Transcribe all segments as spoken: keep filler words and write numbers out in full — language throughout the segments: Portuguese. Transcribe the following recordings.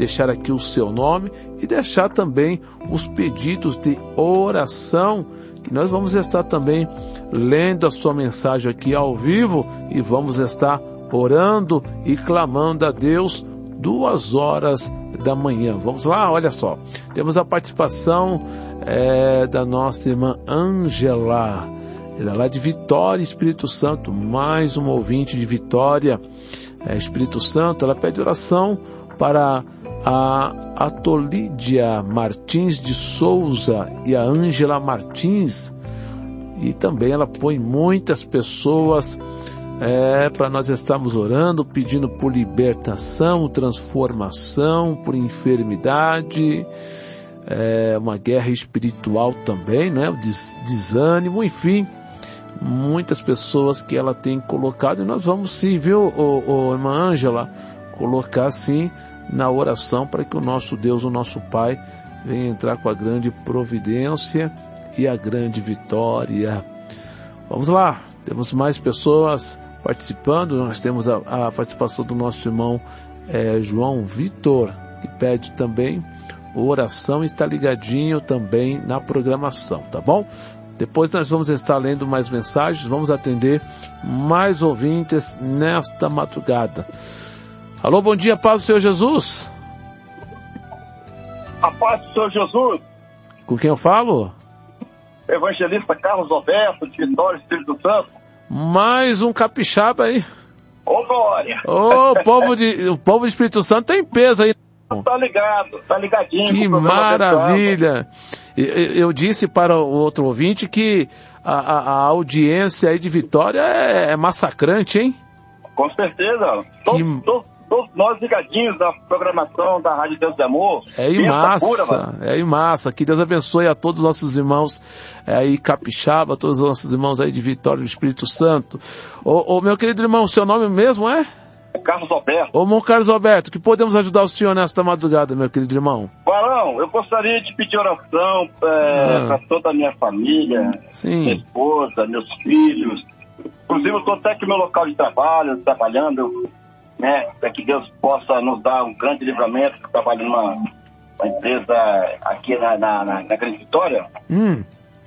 deixar aqui o seu nome e deixar também os pedidos de oração, que nós vamos estar também lendo a sua mensagem aqui ao vivo e vamos estar orando e clamando a Deus duas horas da manhã. Vamos lá, olha só. Temos a participação é, da nossa irmã Ângela. Ela é lá de Vitória, Espírito Santo. Mais uma ouvinte de Vitória, é, Espírito Santo. Ela pede oração para a Atolídia Martins de Souza e a Ângela Martins. E também ela põe muitas pessoas É, para nós estarmos orando, pedindo por libertação, transformação, por enfermidade, é, uma guerra espiritual também, né? O des, desânimo, enfim, muitas pessoas que ela tem colocado, e nós vamos sim, viu, ô, ô, irmã Ângela, colocar sim na oração para que o nosso Deus, o nosso Pai, venha entrar com a grande providência e a grande vitória. Vamos lá, temos mais pessoas participando. Nós temos a, a participação do nosso irmão é, João Vitor, que pede também oração e está ligadinho também na programação, tá bom? Depois nós vamos estar lendo mais mensagens, vamos atender mais ouvintes nesta madrugada. Alô, bom dia, paz do Senhor Jesus. A paz do Senhor Jesus. Com quem eu falo? Evangelista Carlos Alberto, de Vitória, Espírito Santo. Mais um capixaba aí. Ô, glória! Ô, o povo de, o povo do Espírito Santo tem peso aí. Tá ligado, tá ligadinho. Que maravilha! Eu, eu disse para o outro ouvinte que a, a, a audiência aí de Vitória é, é massacrante, hein? Com certeza. Todos, que... todos, todos nós ligadinhos da programação da Rádio Deus de Amor. É em massa, pura, é em massa. Que Deus abençoe a todos os nossos irmãos é, aí capixaba, todos os nossos irmãos aí de Vitória do Espírito Santo. Ô, ô, meu querido irmão, o seu nome mesmo é? É Carlos Alberto. Ô, irmão Carlos Alberto, que podemos ajudar o senhor nesta madrugada, meu querido irmão? Barão, eu gostaria de pedir oração é, ah. para toda a minha família, Sim. minha esposa, meus filhos. Inclusive, eu estou até aqui no meu local de trabalho, trabalhando, né, para que Deus possa nos dar um grande livramento. Eu trabalho numa uma empresa aqui na, na, na, na Grande Vitória. Hum.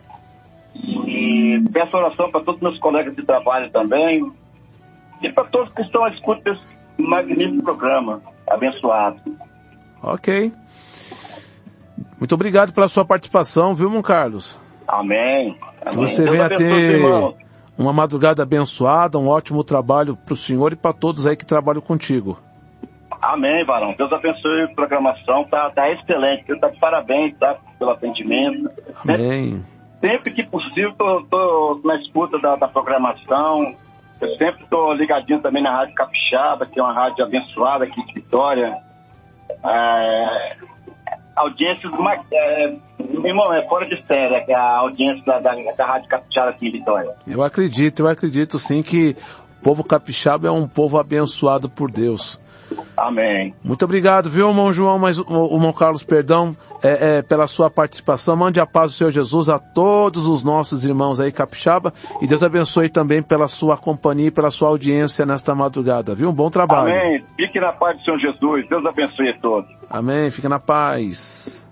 E peço oração para todos os meus colegas de trabalho também. E para todos que estão à escuta desse magnífico programa, abençoado. Ok. Muito obrigado pela sua participação, viu, irmão Carlos? Amém. Que você venha ter uma madrugada abençoada, um ótimo trabalho para o senhor e para todos aí que trabalham contigo. Amém, varão. Deus abençoe a programação, tá, tá excelente. Deus tá de parabéns, tá, pelo atendimento. Amém. Sempre que possível, tô, tô na escuta da, da programação. Eu sempre estou ligadinho também na Rádio Capixaba, que é uma rádio abençoada aqui de Vitória. É, audiência, é, irmão, é fora de série, é a audiência da, da, da Rádio Capixaba aqui em Vitória. Eu acredito, eu acredito sim que o povo capixaba é um povo abençoado por Deus. Amém. Muito obrigado, viu, irmão João, mas o irmão Carlos, perdão, é, é, pela sua participação. Mande a paz do Senhor Jesus a todos os nossos irmãos aí capixaba e Deus abençoe também pela sua companhia e pela sua audiência nesta madrugada, viu? Um bom trabalho. Amém. Fique na paz do Senhor Jesus. Deus abençoe a todos. Amém. Fique na paz.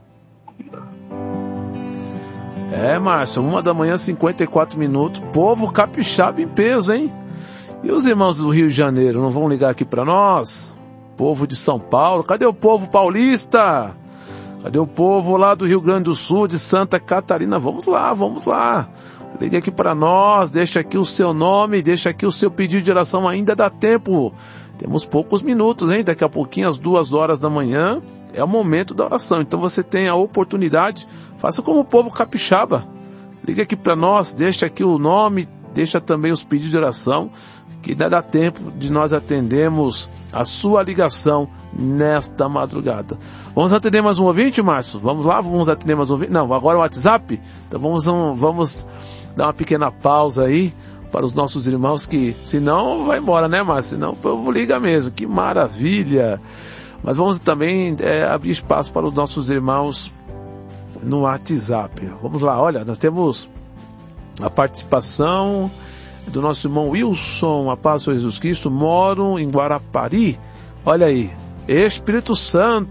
É, Márcio, uma da manhã, cinquenta e quatro minutos. Povo capixaba em peso, hein? E os irmãos do Rio de Janeiro não vão ligar aqui para nós? Povo de São Paulo, cadê o povo paulista? Cadê o povo lá do Rio Grande do Sul, de Santa Catarina? Vamos lá, vamos lá. Ligue aqui para nós, deixa aqui o seu nome, deixa aqui o seu pedido de oração, ainda dá tempo. Temos poucos minutos, hein? Daqui a pouquinho, às duas horas da manhã, é o momento da oração. Então você tem a oportunidade, faça como o povo capixaba. Ligue aqui para nós, deixa aqui o nome, deixa também os pedidos de oração, que ainda dá tempo de nós atendermos a sua ligação nesta madrugada. Vamos atender mais um ouvinte, Márcio? Vamos lá, vamos atender mais um ouvinte? Não, agora o WhatsApp? Então vamos, vamos dar uma pequena pausa aí para os nossos irmãos que, senão vai embora, né, Márcio? Senão o povo liga mesmo, que maravilha! Mas vamos também é, abrir espaço para os nossos irmãos no WhatsApp. Vamos lá, olha, nós temos a participação do nosso irmão Wilson, a paz do Senhor Jesus Cristo, moro em Guarapari. Olha aí, Espírito Santo,